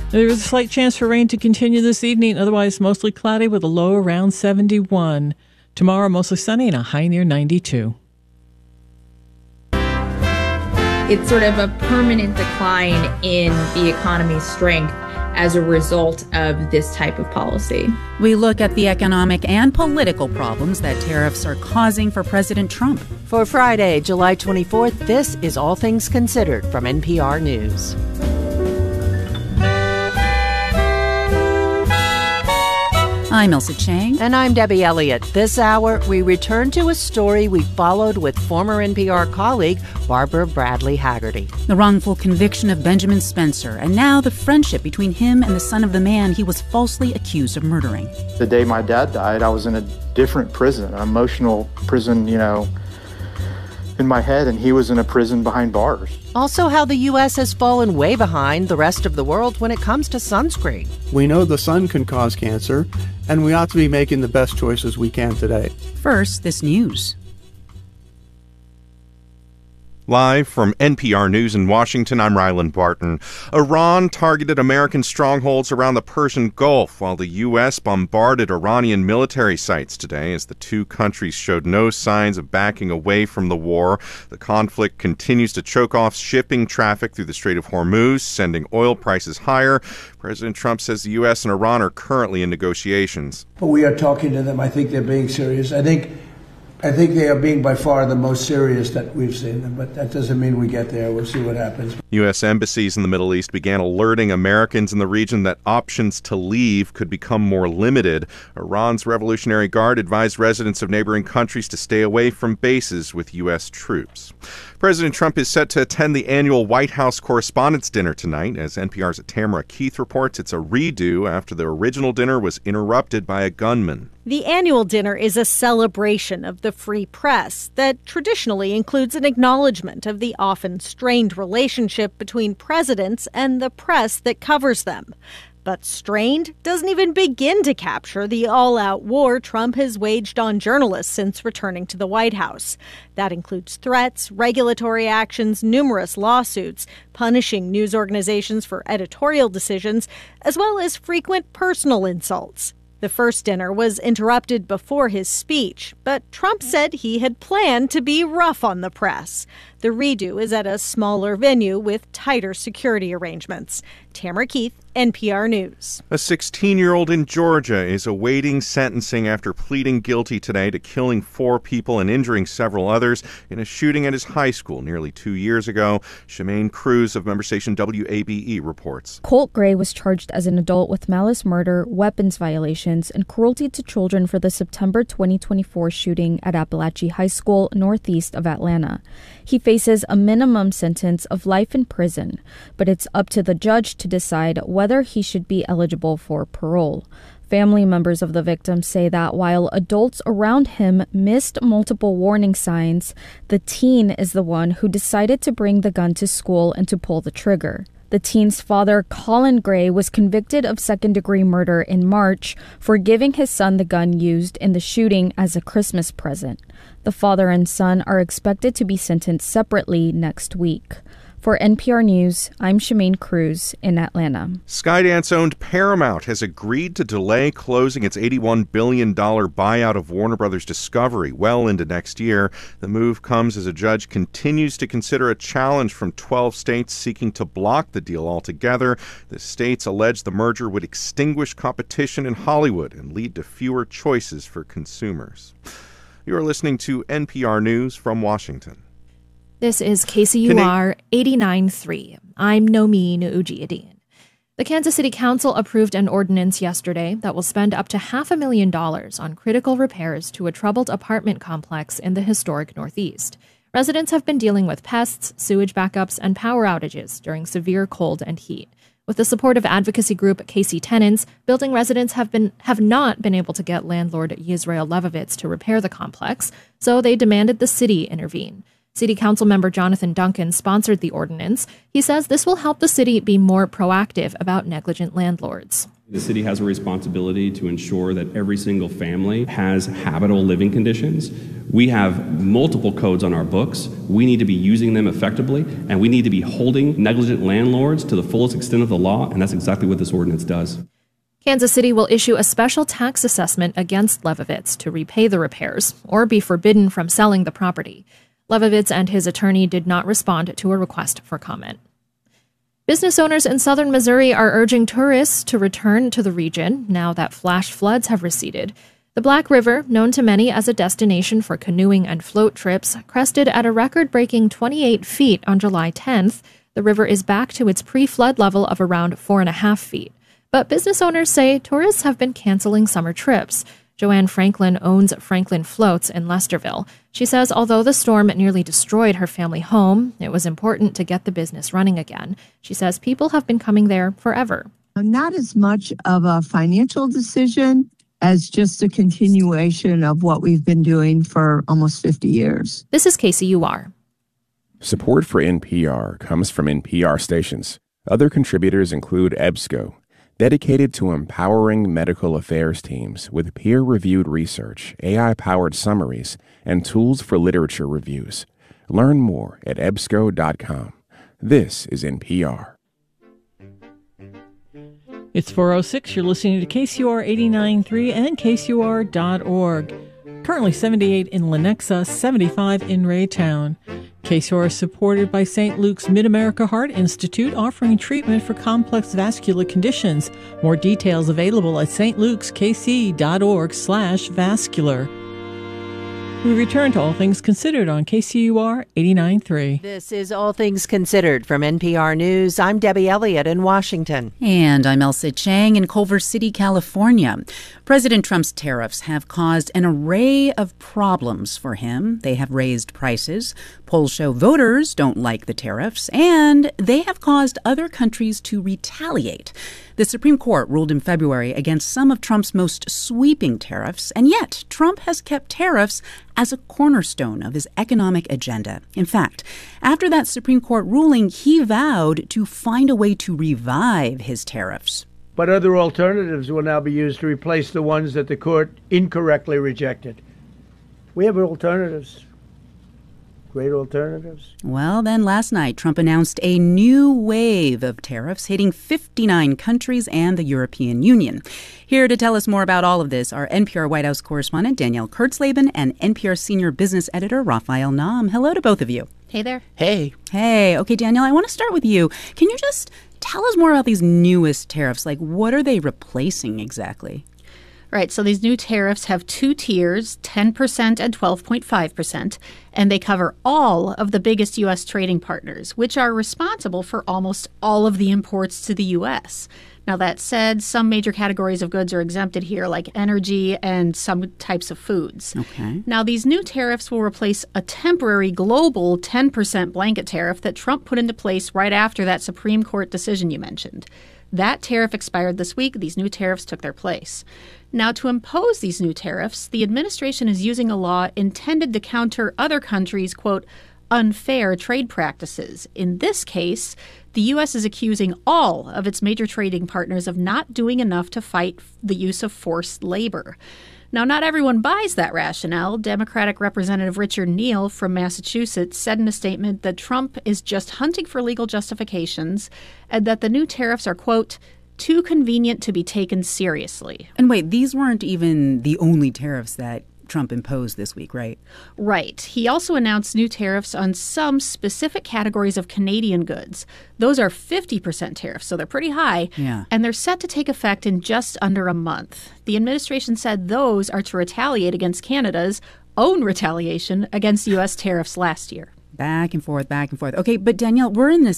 There is a slight chance for rain to continue this evening, otherwise mostly cloudy with a low around 71. Tomorrow, mostly sunny and a high near 92. It's sort of a permanent decline in the economy's strength as a result of this type of policy. We look at the economic and political problems that tariffs are causing for President Trump. For Friday, July 24th, this is All Things Considered from NPR News. I'm Elsa Chang. And I'm Debbie Elliott. This hour, we return to a story we followed with former NPR colleague Barbara Bradley Haggerty. The wrongful conviction of Benjamin Spencer, and now the friendship between him and the son of the man he was falsely accused of murdering. The day my dad died, I was in a different prison, an emotional prison, in my head, and he was in a prison behind bars. Also, how the U.S. has fallen way behind the rest of the world when it comes to sunscreen. We know the sun can cause cancer, and we ought to be making the best choices we can today. First, this news. Live from NPR News in Washington, I'm Ryland Barton. Iran targeted American strongholds around the Persian Gulf, while the U.S. bombarded Iranian military sites today as the two countries showed no signs of backing away from the war. The conflict continues to choke off shipping traffic through the Strait of Hormuz, sending oil prices higher. President Trump says the U.S. and Iran are currently in negotiations. But we are talking to them. I think they're being serious. I think they are being by far the most serious that we've seen them, but that doesn't mean we get there. We'll see what happens. U.S. embassies in the Middle East began alerting Americans in the region that options to leave could become more limited. Iran's Revolutionary Guard advised residents of neighboring countries to stay away from bases with U.S. troops. President Trump is set to attend the annual White House Correspondents' Dinner tonight. As NPR's Tamara Keith reports, it's a redo after the original dinner was interrupted by a gunman. The annual dinner is a celebration of the free press that traditionally includes an acknowledgement of the often strained relationship between presidents and the press that covers them. But strained doesn't even begin to capture the all-out war Trump has waged on journalists since returning to the White House. That includes threats, regulatory actions, numerous lawsuits, punishing news organizations for editorial decisions, as well as frequent personal insults. The first dinner was interrupted before his speech, but Trump said he had planned to be rough on the press. The redo is at a smaller venue with tighter security arrangements. Tamara Keith, NPR News. A 16-year-old in Georgia is awaiting sentencing after pleading guilty today to killing 4 people and injuring several others in a shooting at his high school nearly 2 years ago. Shemaine Cruz of member station WABE reports. Colt Gray was charged as an adult with malice murder, weapons violations, and cruelty to children for the September 2024 shooting at Appalachia High School, northeast of Atlanta. He faces a minimum sentence of life in prison, but it's up to the judge to decide whether he should be eligible for parole. Family members of the victim say that while adults around him missed multiple warning signs, the teen is the one who decided to bring the gun to school and to pull the trigger. The teen's father, Colin Gray, was convicted of second-degree murder in March for giving his son the gun used in the shooting as a Christmas present. The father and son are expected to be sentenced separately next week. For NPR News, I'm Shemaine Cruz in Atlanta. Skydance-owned Paramount has agreed to delay closing its $81 billion buyout of Warner Brothers Discovery well into next year. The move comes as a judge continues to consider a challenge from 12 states seeking to block the deal altogether. The states allege the merger would extinguish competition in Hollywood and lead to fewer choices for consumers. You are listening to NPR News from Washington. This is KCUR 89.3. I'm Nomin Ujiyediin. The Kansas City Council approved an ordinance yesterday that will spend up to $500,000 on critical repairs to a troubled apartment complex in the historic Northeast. Residents have been dealing with pests, sewage backups, and power outages during severe cold and heat. With the support of advocacy group KC Tenants, building residents have not been able to get landlord Yisrael Levovitz to repair the complex, so they demanded the city intervene. City Council member Jonathan Duncan sponsored the ordinance. He says this will help the city be more proactive about negligent landlords. The city has a responsibility to ensure that every single family has habitable living conditions. We have multiple codes on our books. We need to be using them effectively, and we need to be holding negligent landlords to the fullest extent of the law, and that's exactly what this ordinance does. Kansas City will issue a special tax assessment against Levovitz to repay the repairs or be forbidden from selling the property. Levovitz and his attorney did not respond to a request for comment. Business owners in southern Missouri are urging tourists to return to the region now that flash floods have receded. The Black River, known to many as a destination for canoeing and float trips, crested at a record-breaking 28 feet on July 10th. The river is back to its pre-flood level of around 4.5 feet. But business owners say tourists have been canceling summer trips. Joanne Franklin owns Franklin Floats in Lesterville. She says although the storm nearly destroyed her family home, it was important to get the business running again. She says people have been coming there forever. Not as much of a financial decision as just a continuation of what we've been doing for almost 50 years. This is KCUR. Support for NPR comes from NPR stations. Other contributors include EBSCO, dedicated to empowering medical affairs teams with peer-reviewed research, AI-powered summaries, and tools for literature reviews. Learn more at ebsco.com. This is NPR. It's 4:06. You're listening to KCUR 89.3 and KCUR.org. Currently 78 in Lenexa, 75 in Raytown. KCUR is supported by St. Luke's Mid-America Heart Institute, offering treatment for complex vascular conditions. More details available at stlukeskc.org/vascular. We return to All Things Considered on KCUR 89.3. This is All Things Considered from NPR News. I'm Debbie Elliott in Washington. And I'm Elsa Chang in Culver City, California. President Trump's tariffs have caused an array of problems for him. They have raised prices. Polls show voters don't like the tariffs, and they have caused other countries to retaliate. The Supreme Court ruled in February against some of Trump's most sweeping tariffs, and yet Trump has kept tariffs as a cornerstone of his economic agenda. In fact, after that Supreme Court ruling, he vowed to find a way to revive his tariffs. But other alternatives will now be used to replace the ones that the court incorrectly rejected. We have alternatives. Great alternatives. Well, then last night, Trump announced a new wave of tariffs hitting 59 countries and the European Union. Here to tell us more about all of this are NPR White House correspondent Danielle Kurtzleben and NPR senior business editor Raphael Nahm. Hello to both of you. Hey there. Hey. Hey. Okay, Danielle, I want to start with you. Can you just tell us more about these newest tariffs? Like, what are they replacing exactly? Right, so these new tariffs have two tiers, 10% and 12.5%, and they cover all of the biggest U.S. trading partners, which are responsible for almost all of the imports to the U.S. Now, that said, some major categories of goods are exempted here, like energy and some types of foods. Okay. Now, these new tariffs will replace a temporary global 10% blanket tariff that Trump put into place right after that Supreme Court decision you mentioned. That tariff expired this week. These new tariffs took their place. Now, to impose these new tariffs, the administration is using a law intended to counter other countries' quote, unfair trade practices. In this case, the U.S. is accusing all of its major trading partners of not doing enough to fight the use of forced labor. Now, not everyone buys that rationale. Democratic Representative Richard Neal from Massachusetts said in a statement that Trump is just hunting for legal justifications and that the new tariffs are, quote, too convenient to be taken seriously. And wait, these weren't even the only tariffs that Trump imposed this week, right? Right. He also announced new tariffs on some specific categories of Canadian goods. Those are 50% tariffs, so they're pretty high. Yeah. And they're set to take effect in just under a month. The administration said those are to retaliate against Canada's own retaliation against U.S. tariffs last year. Back and forth, back and forth. Okay, but Danielle, we're in this